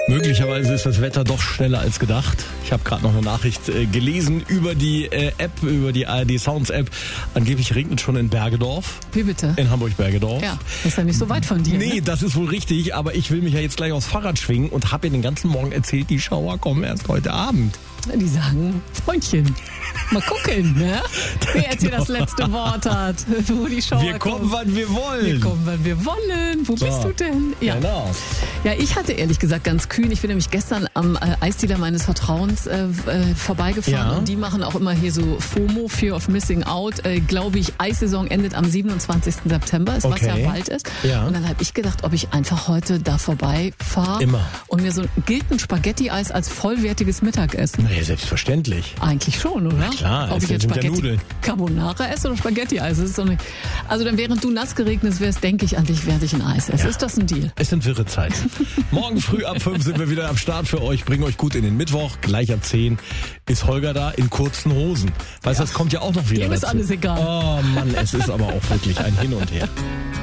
Möglicherweise ist das Wetter doch schneller als gedacht. Ich habe gerade noch eine Nachricht gelesen über die App, über die ARD Sounds App. Angeblich regnet schon in Bergedorf. Wie bitte? In Hamburg-Bergedorf. Ja, das ist ja nicht so weit von dir. Nee, ne? Das ist wohl richtig, aber ich will mich ja jetzt gleich aufs Fahrrad schwingen und habe ihr den ganzen Morgen erzählt, die Schauer kommen erst heute Abend. Die sagen, Freundchen, mal gucken, ne? Wer jetzt hier das letzte Wort hat, wo die Schauer Wir kommen, wann wir wollen. Wir kommen, wann wir wollen. Wo bist du denn? Ja. Genau. Ja, ich hatte ehrlich gesagt ganz kühn. Ich bin nämlich gestern am Eisdealer meines Vertrauens vorbeigefahren. Ja. Und die machen auch immer hier so FOMO, Fear of Missing Out. Glaube ich, Eissaison endet am 27. September, was Okay. ja bald ist. Ja. Und dann habe ich gedacht, ob ich einfach heute da vorbeifahre Immer. und mir so gilt ein Spaghetti-Eis als vollwertiges Mittagessen. Naja, selbstverständlich. Eigentlich schon, oder? Na klar, ob es ich jetzt sind ja Spaghetti Nudeln. Carbonara esse oder Spaghetti-Eis. Das ist so nicht. Also dann, während du nass geregnet wärst, denke ich an dich, während ich ein Eis esse. Ja. Ist das ein Deal? Es sind wirre Zeiten. Morgen früh ab 5 sind wir wieder am Start für euch. Bringen euch gut in den Mittwoch. Gleich ab 10 ist Holger da in kurzen Hosen. Weißt du, das kommt ja auch noch wieder Dem ist dazu. alles egal. Oh Mann, es ist aber auch wirklich ein Hin und Her.